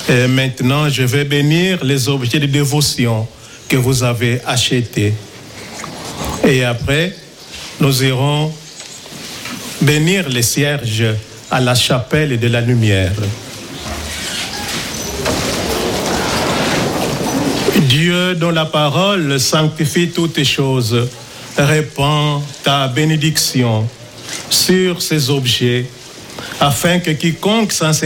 Et maintenant, je vais bénir les objets de dévotion que vous avez achetés. Et après, nous irons bénir les cierges à la chapelle de la lumière. Dieu, dont la parole sanctifie toutes choses, répand ta bénédiction sur ces objets, afin que quiconque s'en